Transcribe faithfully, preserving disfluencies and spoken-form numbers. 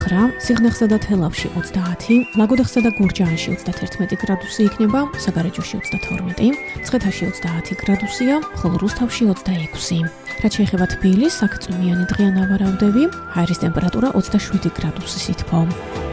სიღნაღსა და თელავში ოცდაათი, ლაგოდეხსა და გურჯაანში ოცდაათი გრადუსი იქნება, საგარეჯოში ოცდათორმეტი, ცხეთაში ოცდაათი გრადუსია, ხოლო რუსთავში ოცდაექვსი. რაც შეეხება თბილისს, აქ წვიმიანი დღეა ნავარაუდები, ჰაერის ტემპერატურა ოცდაშვიდი გრადუსი სითბო.